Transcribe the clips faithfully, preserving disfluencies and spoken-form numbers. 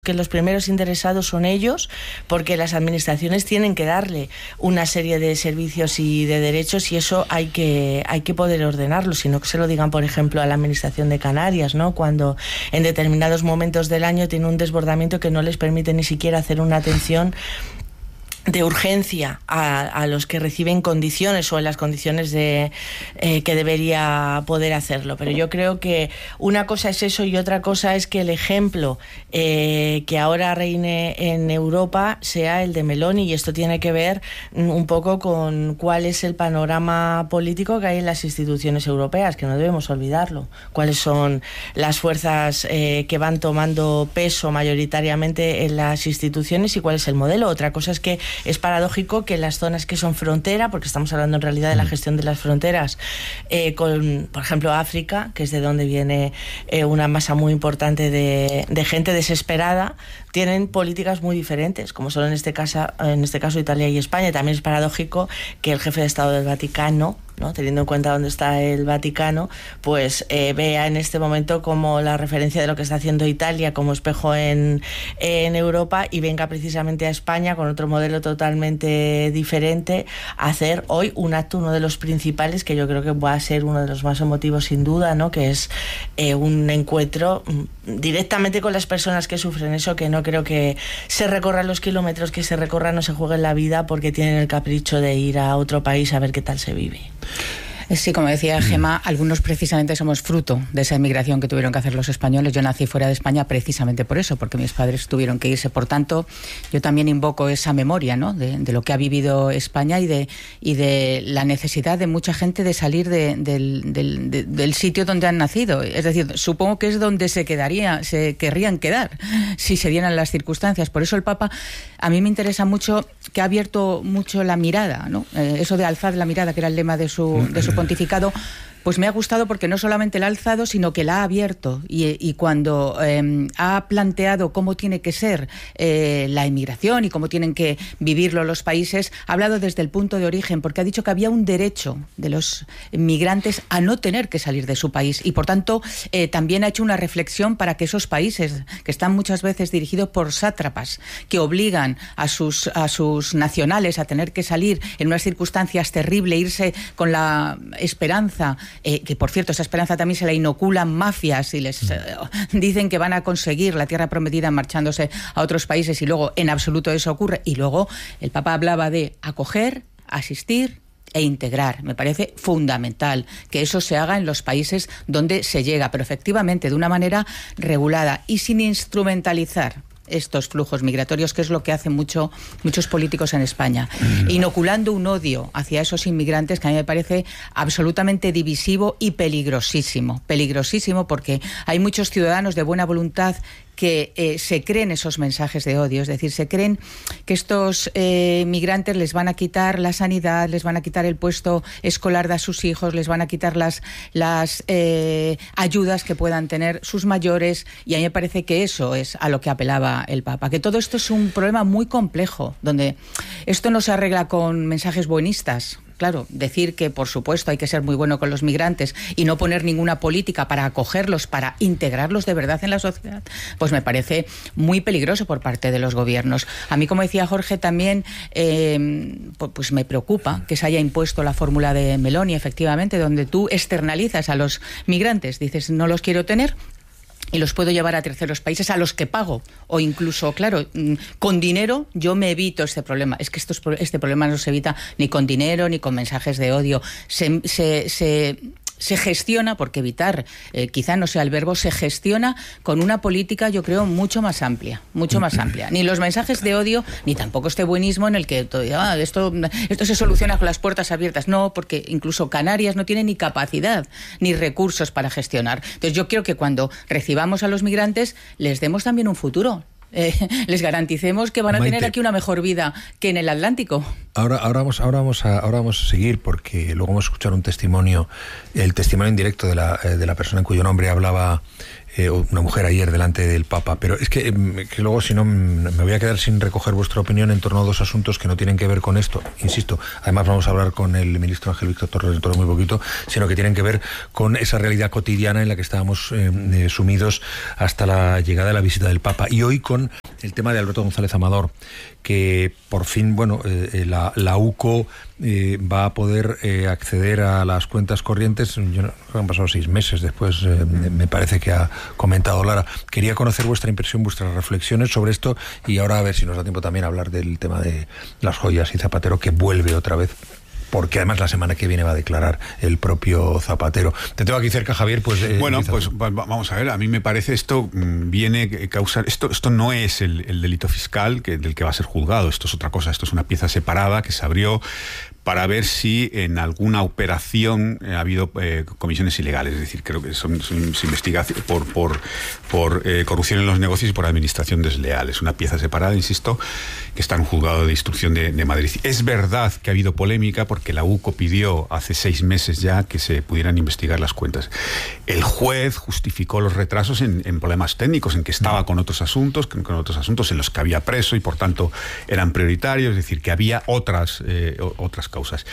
que los primeros interesados son ellos, porque las administraciones tienen que darle una serie de servicios y de derechos, y eso hay que hay que poder ordenarlo, sino que se lo digan, por ejemplo, a la Administración de Canarias, ¿no? Cuando en determinados momentos del año tiene un desbordamiento que no les permite ni siquiera hacer una atención de urgencia a, a los que reciben condiciones o en las condiciones de eh, que debería poder hacerlo. Pero yo creo que una cosa es eso y otra cosa es que el ejemplo eh, que ahora reine en Europa sea el de Meloni, y esto tiene que ver un poco con cuál es el panorama político que hay en las instituciones europeas, que no debemos olvidarlo, cuáles son las fuerzas eh, que van tomando peso mayoritariamente en las instituciones y cuál es el modelo. Otra cosa es que es paradójico que las zonas que son frontera, porque estamos hablando en realidad de la gestión de las fronteras, eh, con, por ejemplo, África, que es de donde viene eh, una masa muy importante de, de gente desesperada, tienen políticas muy diferentes, como son en este caso, en este caso Italia y España. También es paradójico que el jefe de Estado del Vaticano, ¿no?, teniendo en cuenta dónde está el Vaticano, pues eh, vea en este momento como la referencia de lo que está haciendo Italia como espejo en, en Europa, y venga precisamente a España con otro modelo totalmente diferente a hacer hoy un acto, uno de los principales, que yo creo que va a ser uno de los más emotivos sin duda, ¿no?, que es eh, un encuentro directamente con las personas que sufren eso, que no creo que se recorran los kilómetros que se recorran, no se jueguen la vida porque tienen el capricho de ir a otro país a ver qué tal se vive. Sí, como decía Gemma, algunos precisamente somos fruto de esa emigración que tuvieron que hacer los españoles. Yo nací fuera de España precisamente por eso, porque mis padres tuvieron que irse. Por tanto, yo también invoco esa memoria, ¿no?, de, de lo que ha vivido España y de, y de la necesidad de mucha gente de salir de, del, del, de, del sitio donde han nacido. Es decir, supongo que es donde se quedaría, se querrían quedar si se dieran las circunstancias. Por eso el Papa, a mí me interesa mucho, que ha abierto mucho la mirada, ¿no? Eh, eso de alzar la mirada, que era el lema de su, de su pontificado, pues me ha gustado porque no solamente la ha alzado, sino que la ha abierto. Y, y cuando eh, ha planteado cómo tiene que ser eh, la inmigración y cómo tienen que vivirlo los países, ha hablado desde el punto de origen, porque ha dicho que había un derecho de los migrantes a no tener que salir de su país. Y por tanto, eh, también ha hecho una reflexión para que esos países, que están muchas veces dirigidos por sátrapas, que obligan a sus, a sus nacionales a tener que salir en unas circunstancias terribles, irse con la esperanza, Eh, que por cierto esa esperanza también se la inoculan mafias y les eh, dicen que van a conseguir la tierra prometida marchándose a otros países, y luego en absoluto eso ocurre. Y luego el Papa hablaba de acoger, asistir e integrar. Me parece fundamental que eso se haga en los países donde se llega, pero efectivamente de una manera regulada y sin instrumentalizar estos flujos migratorios, que es lo que hacen mucho, muchos políticos en España, inoculando un odio hacia esos inmigrantes que a mí me parece absolutamente divisivo y peligrosísimo, peligrosísimo porque hay muchos ciudadanos de buena voluntad que eh, se creen esos mensajes de odio, es decir, se creen que estos eh, migrantes les van a quitar la sanidad, les van a quitar el puesto escolar de a sus hijos, les van a quitar las, las eh, ayudas que puedan tener sus mayores, y a mí me parece que eso es a lo que apelaba el Papa, que todo esto es un problema muy complejo, donde esto no se arregla con mensajes buenistas. Claro, decir que, por supuesto, hay que ser muy bueno con los migrantes y no poner ninguna política para acogerlos, para integrarlos de verdad en la sociedad, pues me parece muy peligroso por parte de los gobiernos. A mí, como decía Jorge, también eh, pues me preocupa que se haya impuesto la fórmula de Meloni, efectivamente, donde tú externalizas a los migrantes, dices, no los quiero tener, y los puedo llevar a terceros países a los que pago, o incluso, claro, con dinero yo me evito este problema. Es que estos, este problema no se evita ni con dinero ni con mensajes de odio. Se, se, se, se gestiona, porque evitar eh, quizá no sea el verbo, se gestiona con una política, yo creo, mucho más amplia, mucho más amplia. Ni los mensajes de odio, ni tampoco este buenismo en el que ah, esto, esto se soluciona con las puertas abiertas. No, porque incluso Canarias no tiene ni capacidad ni recursos para gestionar. Entonces yo creo que cuando recibamos a los migrantes les demos también un futuro. Eh, les garanticemos que van a Maite, tener aquí una mejor vida que en el Atlántico. Ahora, ahora, vamos, ahora, vamos a, ahora vamos a seguir, porque luego vamos a escuchar un testimonio, el testimonio en directo de la, de la persona en cuyo nombre hablaba eh, una mujer ayer delante del Papa. Pero es que, que luego, si no, me voy a quedar sin recoger vuestra opinión en torno a dos asuntos que no tienen que ver con esto. Insisto, además vamos a hablar con el ministro Ángel Víctor Torres dentro de muy poquito, sino que tienen que ver con esa realidad cotidiana en la que estábamos eh, eh, sumidos hasta la llegada de la visita del Papa. Y hoy con el tema de Alberto González Amador, que por fin, bueno, eh, la, la U C O eh, va a poder eh, acceder a las cuentas corrientes. Yo no, han pasado seis meses después, eh, me parece que ha comentado Lara. Quería conocer vuestra impresión, vuestras reflexiones sobre esto, y ahora a ver si nos da tiempo también a hablar del tema de las joyas y Zapatero, que vuelve otra vez, porque además la semana que viene va a declarar el propio Zapatero. Te tengo aquí cerca, Javier, pues... Eh, bueno, pues vamos a ver, a mí me parece esto viene a causar... Esto, esto no es el, el delito fiscal que, del que va a ser juzgado, esto es otra cosa, esto es una pieza separada que se abrió para ver si en alguna operación ha habido eh, comisiones ilegales. Es decir, creo que son, son, se investiga por, por, por eh, corrupción en los negocios y por administración desleal. Es una pieza separada, insisto, que está en un juzgado de instrucción de, de Madrid. Es verdad que ha habido polémica porque la U C O pidió hace seis meses ya que se pudieran investigar las cuentas. El juez justificó los retrasos en, en problemas técnicos, en que estaba con otros asuntos, con, con otros asuntos en los que había preso y por tanto eran prioritarios, es decir, que había otras, eh, otras causas.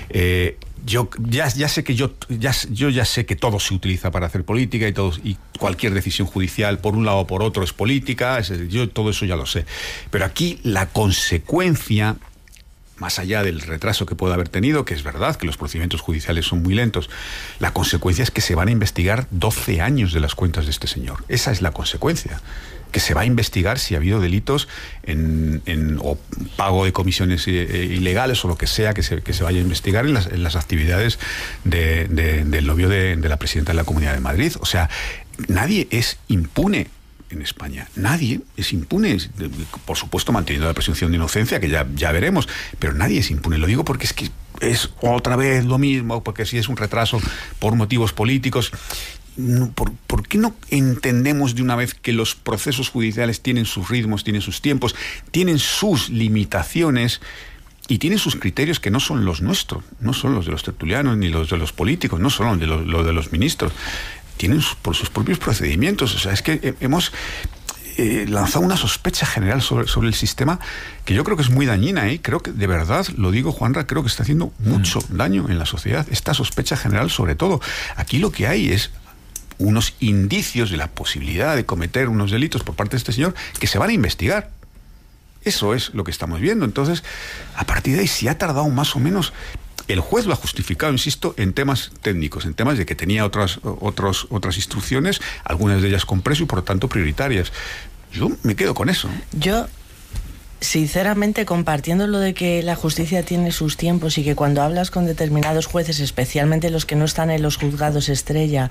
Eh, yo ya, ya sé que yo ya, yo ya sé que todo se utiliza para hacer política y todo, y cualquier decisión judicial por un lado o por otro es política, es, yo todo eso ya lo sé. Pero aquí la consecuencia, más allá del retraso que pueda haber tenido, que es verdad que los procedimientos judiciales son muy lentos, la consecuencia es que se van a investigar doce años de las cuentas de este señor. Esa es la consecuencia. Que se va a investigar si ha habido delitos en, en o pago de comisiones eh, ilegales o lo que sea que se, que se vaya a investigar en las, en las actividades de, de, del novio de, de la presidenta de la Comunidad de Madrid. O sea, nadie es impune en España. Nadie es impune, por supuesto manteniendo la presunción de inocencia, que ya, ya veremos, pero nadie es impune. Lo digo porque es que es otra vez lo mismo, porque si es un retraso por motivos políticos... No, ¿por, ¿Por qué no entendemos de una vez que los procesos judiciales tienen sus ritmos, tienen sus tiempos, tienen sus limitaciones y tienen sus criterios que no son los nuestros, no son los de los tertulianos ni los de los políticos, no son los de los, los, de los ministros, tienen sus, por sus propios procedimientos? O sea, es que hemos eh, lanzado una sospecha general sobre, sobre el sistema que yo creo que es muy dañina, ¿eh? Creo que, de verdad, lo digo, Juanra, creo que está haciendo mucho mm. daño en la sociedad, esta sospecha general sobre todo. Aquí lo que hay es unos indicios de la posibilidad de cometer unos delitos por parte de este señor que se van a investigar. Eso es lo que estamos viendo. Entonces, a partir de ahí, si ha tardado más o menos, el juez lo ha justificado, insisto, en temas técnicos, en temas de que tenía otras, otros, otras instrucciones, algunas de ellas con preso y por lo tanto prioritarias. Yo me quedo con eso. Yo... Sinceramente, compartiendo lo de que la justicia tiene sus tiempos y que cuando hablas con determinados jueces, especialmente los que no están en los juzgados estrella,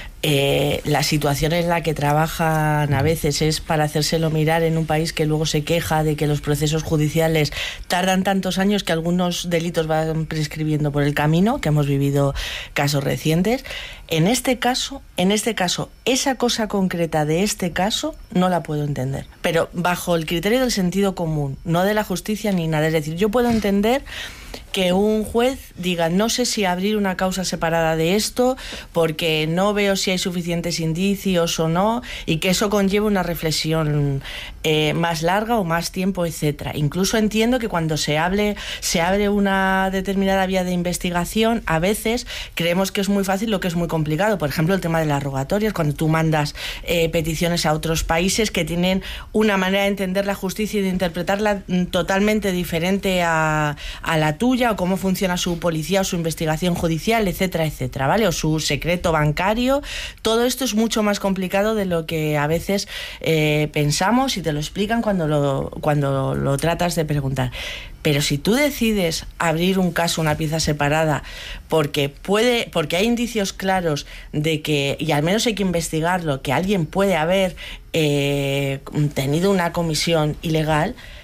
eh, la situación en la que trabajan a veces es para hacérselo mirar en un país que luego se queja de que los procesos judiciales tardan tantos años que algunos delitos van prescribiendo por el camino, que hemos vivido casos recientes. En este caso, en este caso, esa cosa concreta de este caso no la puedo entender, pero bajo el criterio del sentido común, no de la justicia ni nada. Es decir, yo puedo entender que un juez diga, no sé si abrir una causa separada de esto porque no veo si hay suficientes indicios o no, y que eso conlleve una reflexión eh, más larga o más tiempo, etcétera. Incluso entiendo que cuando se hable, se abre una determinada vía de investigación, a veces creemos que es muy fácil lo que es muy complicado. Por ejemplo, el tema de las rogatorias, cuando tú mandas eh, peticiones a otros países que tienen una manera de entender la justicia y de interpretarla totalmente diferente a, a la tuya, o cómo funciona su policía o su investigación judicial, etcétera, etcétera, ¿vale? O su secreto bancario. Todo esto es mucho más complicado de lo que a veces eh, pensamos y te lo explican cuando lo, cuando lo tratas de preguntar. Pero si tú decides abrir un caso, una pieza separada, porque puede, porque hay indicios claros de que, y al menos hay que investigarlo, que alguien puede haber eh, tenido una comisión ilegal,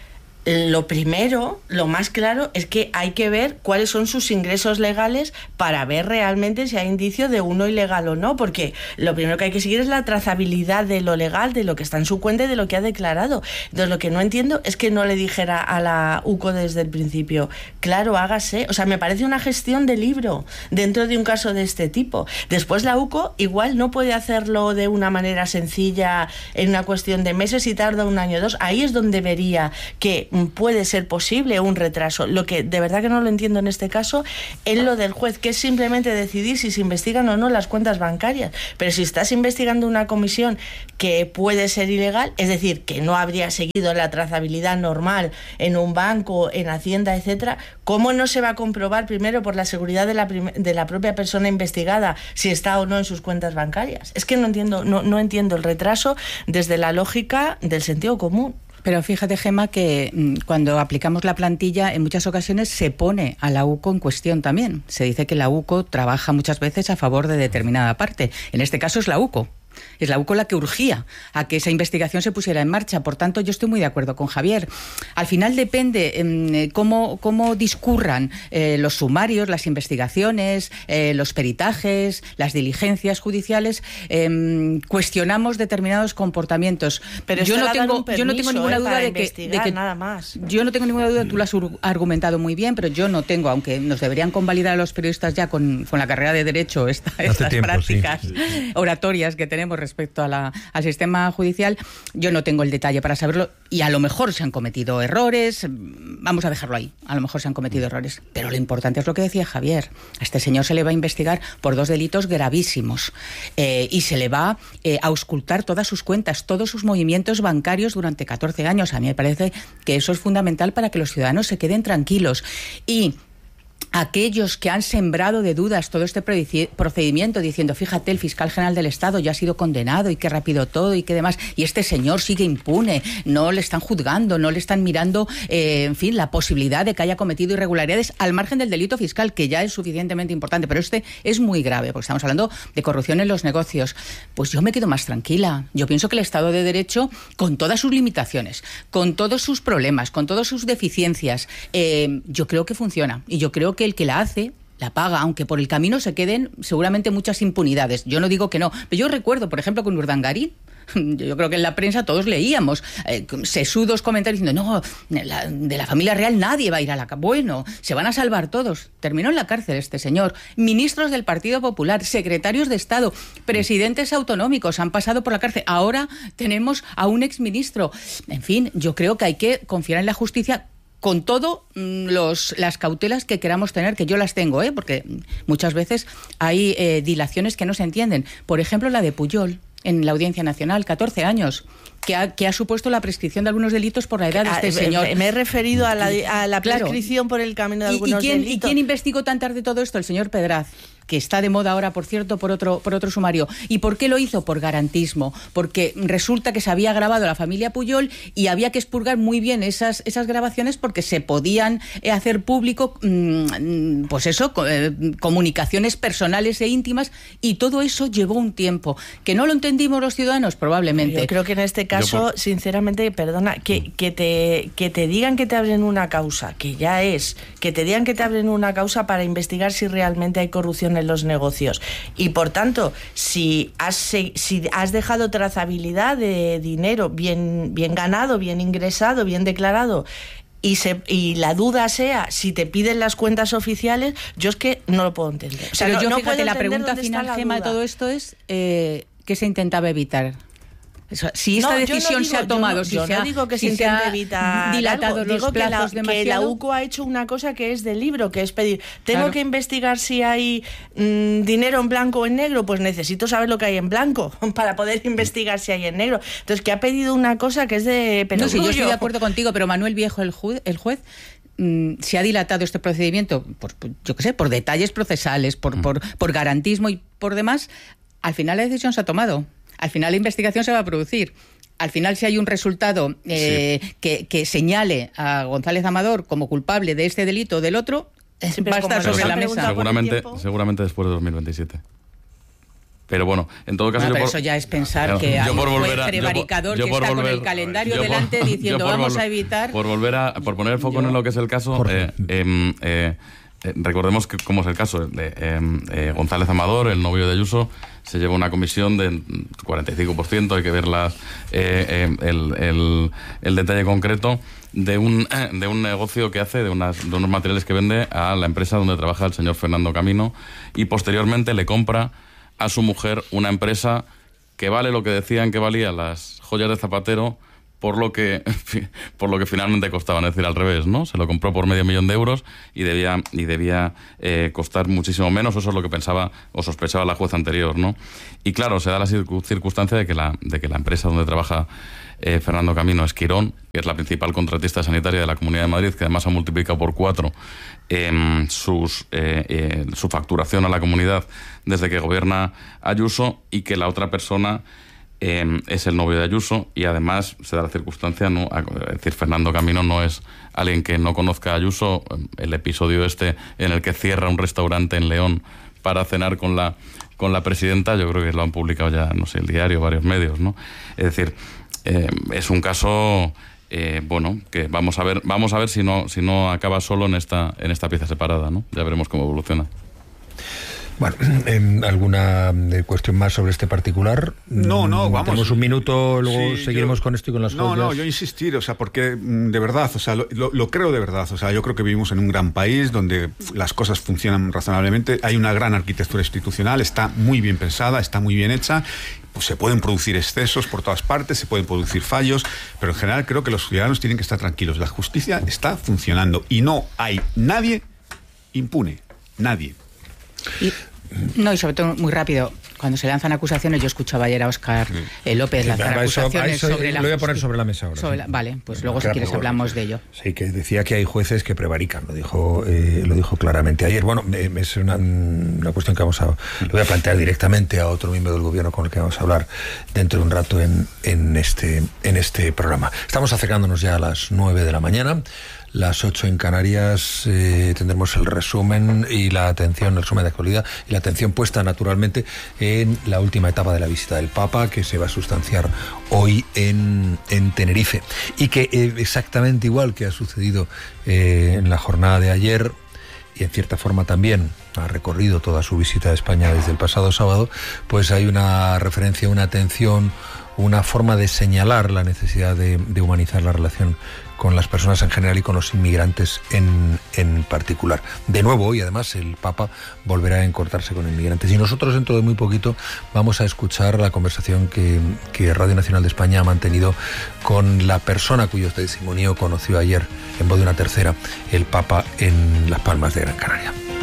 Lo primero, lo más claro, es que hay que ver cuáles son sus ingresos legales para ver realmente si hay indicio de uno ilegal o no, porque lo primero que hay que seguir es la trazabilidad de lo legal, de lo que está en su cuenta y de lo que ha declarado. Entonces, lo que no entiendo es que no le dijera a la U C O desde el principio, claro, hágase. O sea, me parece una gestión de libro dentro de un caso de este tipo. Después la U C O igual no puede hacerlo de una manera sencilla en una cuestión de meses y tarda un año o dos. Ahí es donde vería que puede ser posible un retraso. Lo que de verdad que no lo entiendo en este caso es lo del juez, que es simplemente decidir si se investigan o no las cuentas bancarias. Pero si estás investigando una comisión que puede ser ilegal, es decir, que no habría seguido la trazabilidad normal en un banco, en Hacienda, etcétera, ¿cómo no se va a comprobar primero por la seguridad de la, prim- de la propia persona investigada si está o no en sus cuentas bancarias? Es que no entiendo, no, no entiendo el retraso desde la lógica del sentido común. Pero fíjate, Gemma, que mmm, cuando aplicamos la plantilla, en muchas ocasiones se pone a la U C O en cuestión también. Se dice que la U C O trabaja muchas veces a favor de determinada parte. En este caso es la U C O. Es la U C O la que urgía a que esa investigación se pusiera en marcha. Por tanto, yo estoy muy de acuerdo con Javier. Al final depende eh, cómo, cómo discurran eh, los sumarios, las investigaciones, eh, los peritajes, las diligencias judiciales. Eh, cuestionamos determinados comportamientos. Pero yo no tengo, permiso, yo no tengo ninguna eh, duda de que, de que nada más. Yo no tengo ninguna duda, tú lo has argumentado muy bien, pero yo no tengo, aunque nos deberían convalidar a los periodistas ya con, con la carrera de Derecho esta, estas tiempo, prácticas sí. oratorias que tenemos respecto a la, al sistema judicial, yo no tengo el detalle para saberlo y a lo mejor se han cometido errores, vamos a dejarlo ahí, a lo mejor se han cometido errores, pero lo importante es lo que decía Javier, a este señor se le va a investigar por dos delitos gravísimos eh, y se le va eh, a auscultar todas sus cuentas, todos sus movimientos bancarios durante catorce años. A mí me parece que eso es fundamental para que los ciudadanos se queden tranquilos y aquellos que han sembrado de dudas todo este procedimiento diciendo, fíjate, el fiscal general del Estado ya ha sido condenado y qué rápido todo y qué demás, y este señor sigue impune, no le están juzgando, no le están mirando, eh, en fin, la posibilidad de que haya cometido irregularidades al margen del delito fiscal, que ya es suficientemente importante, pero este es muy grave, porque estamos hablando de corrupción en los negocios. Pues yo me quedo más tranquila. Yo pienso que el Estado de Derecho, con todas sus limitaciones, con todos sus problemas, con todas sus deficiencias, eh, yo creo que funciona, y yo creo que el que la hace la paga, aunque por el camino se queden seguramente muchas impunidades. Yo no digo que no, pero yo recuerdo, por ejemplo, con Urdangarín, yo creo que en la prensa todos leíamos eh, sesudos comentarios diciendo, no, la, de la familia real nadie va a ir a la cárcel. Bueno, se van a salvar todos. Terminó en la cárcel este señor. Ministros del Partido Popular, secretarios de Estado, presidentes autonómicos han pasado por la cárcel. Ahora tenemos a un exministro. En fin, yo creo que hay que confiar en la justicia con todo los, las cautelas que queramos tener, que yo las tengo, ¿eh? Porque muchas veces hay eh, dilaciones que no se entienden. Por ejemplo, la de Pujol en la Audiencia Nacional, catorce años, que ha, que ha supuesto la prescripción de algunos delitos por la edad de este ah, señor. Me, me he referido a la, a la prescripción, claro, por el camino de algunos ¿Y, y quién, delitos. ¿Y quién investigó tan tarde todo esto? El señor Pedraz, que está de moda ahora, por cierto, por otro, por otro sumario. ¿Y por qué lo hizo? Por garantismo. Porque resulta que se había grabado a la familia Pujol y había que expurgar muy bien esas, esas grabaciones porque se podían eh, hacer público, mmm, pues eso, eh, comunicaciones personales e íntimas, y todo eso llevó un tiempo. ¿Que no lo entendimos los ciudadanos? Probablemente. Yo creo que en este caso, por... sinceramente, perdona, que, que, te, que te digan que te abren una causa, que ya es, que te digan que te abren una causa para investigar si realmente hay corrupción en los negocios, y por tanto si has, si has dejado trazabilidad de dinero bien, bien ganado, bien ingresado, bien declarado, y, se, y la duda sea si te piden las cuentas oficiales, yo es que no lo puedo entender. O sea, Pero no, yo no fíjate, la pregunta final, Gemma, de todo esto es eh, ¿qué se intentaba evitar? Si esta no, decisión no digo, se ha tomado, no, si yo se no ha, digo que si se intente evitar dilatado algo, los digo plazos que la, demasiado. Que la U C O ha hecho una cosa que es de libro, que es pedir, tengo claro. que investigar si hay mmm, dinero en blanco o en negro, pues necesito saber lo que hay en blanco para poder investigar si hay en negro. Entonces, que ha pedido una cosa que es de... Pero no, sí, yo estoy de acuerdo contigo, pero Manuel Viejo, el juez, el juez mmm, se ha dilatado este procedimiento, por, por, yo qué sé, por detalles procesales, por, mm. por, por garantismo y por demás. Al final la decisión se ha tomado. Al final la investigación se va a producir. Al final, si hay un resultado eh, sí. que, que señale a González Amador como culpable de este delito o del otro, Siempre va a estar sobre la mesa. Seguramente, seguramente después de dos mil veintisiete. Pero bueno, en todo caso... Bueno, yo pero por, eso ya es pensar claro, que hay un juez a, prevaricador yo, yo que está volver, con el calendario por, delante diciendo vamos volver, a evitar... Por volver a... Por poner el foco yo, en lo que es el caso... Eh, eh, eh, eh, recordemos que cómo es el caso de eh, eh, González Amador, el novio de Ayuso, se lleva una comisión del cuarenta y cinco por ciento, hay que ver las, eh, eh, el, el, el detalle concreto de un, de un negocio que hace, de, unas, de unos materiales que vende a la empresa donde trabaja el señor Fernando Camino, y posteriormente le compra a su mujer una empresa que vale lo que decían que valían las joyas de Zapatero, por lo que por lo que finalmente costaban, es decir, al revés, ¿no? Se lo compró por medio millón de euros y debía y debía eh, costar muchísimo menos. Eso es lo que pensaba o sospechaba la jueza anterior, ¿no? Y claro, se da la circunstancia de que la de que la empresa donde trabaja eh, Fernando Camino es Quirón, que es la principal contratista sanitaria de la Comunidad de Madrid, que además ha multiplicado por cuatro eh, sus eh, eh, su facturación a la comunidad desde que gobierna Ayuso, y que la otra persona Eh, es el novio de Ayuso, y además se da la circunstancia, ¿no? Es decir, Fernando Camino no es alguien que no conozca a Ayuso. El episodio este en el que cierra un restaurante en León para cenar con la con la presidenta, yo creo que lo han publicado ya, no sé, el diario, varios medios, ¿no? Es decir, eh, es un caso eh, bueno, que vamos a ver, vamos a ver si no si no acaba solo en esta en esta pieza separada, ¿no? Ya veremos cómo evoluciona. Bueno, eh, ¿alguna cuestión más sobre este particular? No, no, vamos. Tenemos un minuto, luego sí, seguiremos yo, con esto y con las no, joyas. No, no, yo insistir, o sea, porque de verdad, o sea, lo, lo, lo creo de verdad, o sea, yo creo que vivimos en un gran país donde las cosas funcionan razonablemente, hay una gran arquitectura institucional, está muy bien pensada, está muy bien hecha. Pues se pueden producir excesos por todas partes, se pueden producir fallos, pero en general creo que los ciudadanos tienen que estar tranquilos. La justicia está funcionando y no hay nadie impune, nadie. Y, no, y sobre todo, muy rápido, cuando se lanzan acusaciones, yo escuchaba ayer a Óscar eh, López lanzar acusaciones eso, eso, sobre la... Lo voy a poner sobre la mesa ahora. Sobre la, vale, pues bueno, luego si quieres hablamos de ello. Sí, que decía que hay jueces que prevarican, lo dijo eh, lo dijo claramente ayer. Bueno, eh, es una, una cuestión que vamos a... Le voy a plantear directamente a otro miembro del gobierno con el que vamos a hablar dentro de un rato en, en, este, en este programa. Estamos acercándonos ya a las nueve de la mañana. Las ocho en Canarias, eh, tendremos el resumen y la atención, el resumen de actualidad y la atención puesta naturalmente en la última etapa de la visita del Papa, que se va a sustanciar hoy en, en Tenerife. Y que eh, exactamente igual que ha sucedido eh, en la jornada de ayer, y en cierta forma también ha recorrido toda su visita a España desde el pasado sábado, pues hay una referencia, una atención, una forma de señalar la necesidad de, de humanizar la relación con las personas en general y con los inmigrantes en, en particular. De nuevo, y además el Papa volverá a encontrarse con inmigrantes. Y nosotros dentro de muy poquito vamos a escuchar la conversación que, que Radio Nacional de España ha mantenido con la persona cuyo testimonio conoció ayer en voz de una tercera el Papa en Las Palmas de Gran Canaria.